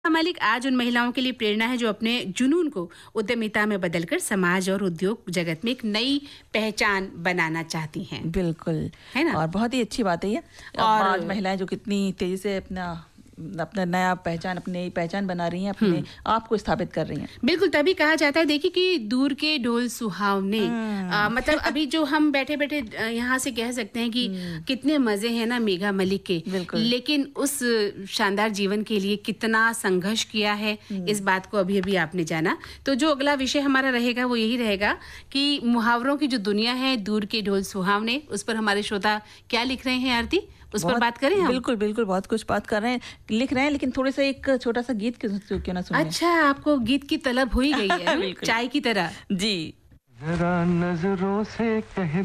मलिक आज उन महिलाओं के लिए प्रेरणा है जो अपने जुनून को उद्यमिता में बदलकर समाज और उद्योग जगत में एक नई पहचान बनाना चाहती हैं। बिल्कुल, है ना? और बहुत ही अच्छी बात है ये। और आज महिलाएं जो कितनी तेजी से अपना नया पहचान, अपनी नई पहचान बना रही हैं, अपने आप को स्थापित कर रही हैं। बिल्कुल, तभी कहा जाता है, देखिए कि दूर के ढोल सुहावने। मतलब अभी जो हम बैठे बैठे यहाँ से कह सकते हैं कि कितने मजे हैं ना मेघा मलिक के, लेकिन उस शानदार जीवन के लिए कितना संघर्ष किया है, इस बात को अभी अभी आपने जाना। तो जो अगला विषय हमारा रहेगा वो यही रहेगा कि मुहावरों की जो दुनिया है, दूर के ढोल सुहावने, उस पर हमारे श्रोता क्या लिख रहे हैं आरती, उस पर बात करें हम? बिल्कुल बिल्कुल, बहुत कुछ बात कर रहे हैं, लिख रहे हैं, लेकिन थोड़े सा एक छोटा सा गीत क्यों ना सुने। अच्छा, आपको गीत की तलब हो ही गई है चाय की तरह। जी, जरा नजरों से कह